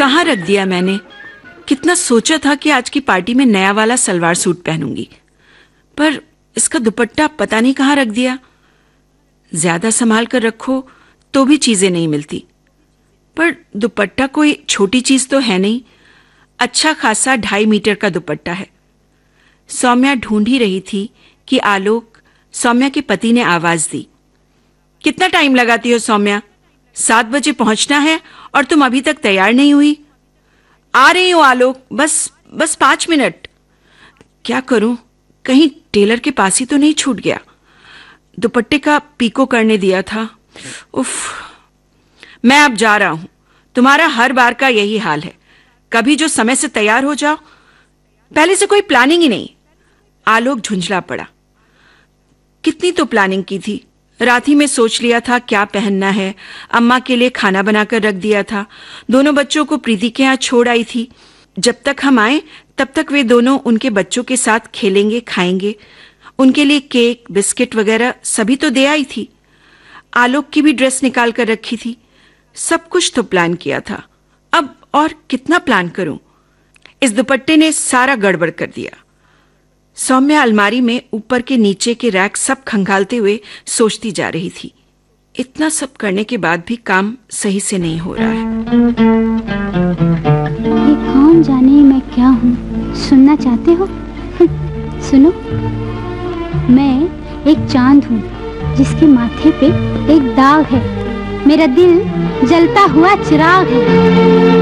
कहाँ रख दिया मैंने? कितना सोचा था कि आज की पार्टी में नया वाला सलवार सूट पहनूंगी, पर इसका दुपट्टा पता नहीं कहाँ रख दिया। ज्यादा संभाल कर रखो तो भी चीजें नहीं मिलती, पर दुपट्टा कोई छोटी चीज तो है नहीं। अच्छा खासा 2.5 मीटर का दुपट्टा है। सौम्या ढूंढ ही रही थी कि आलोक, सौम्या के पति ने आवाज दी। कितना टाइम लगाती हो सौम्या? 7 बजे पहुंचना है और तुम अभी तक तैयार नहीं हुई। आ रही हूं आलोक, बस 5 मिनट। क्या करूं, कहीं टेलर के पास ही तो नहीं छूट गया। दुपट्टे का पीको करने दिया था। उफ, मैं अब जा रहा हूं। तुम्हारा हर बार का यही हाल है, कभी जो समय से तैयार हो जाओ, पहले से कोई प्लानिंग ही नहीं। आलोक झुंझला पड़ा। कितनी तो प्लानिंग की थी। रात ही में सोच लिया था क्या पहनना है, अम्मा के लिए खाना बनाकर रख दिया था, दोनों बच्चों को प्रीति के यहाँ छोड़ आई थी। जब तक हम आए तब तक वे दोनों उनके बच्चों के साथ खेलेंगे, खाएंगे। उनके लिए केक, बिस्किट वगैरह सभी तो दे आई थी। आलोक की भी ड्रेस निकाल कर रखी थी। सब कुछ तो प्लान किया था। अब और कितना प्लान करूं? इस दुपट्टे ने सारा गड़बड़ कर दिया। सौम्या अलमारी में ऊपर के नीचे के रैक सब खंगालते हुए सोचती जा रही थी। इतना सब करने के बाद भी काम सही से नहीं हो रहा है। ये कौन जाने मैं क्या हूँ? सुनना चाहते हो? सुनो, मैं एक चांद हूँ जिसके माथे पे एक दाग है। मेरा दिल जलता हुआ चिराग है।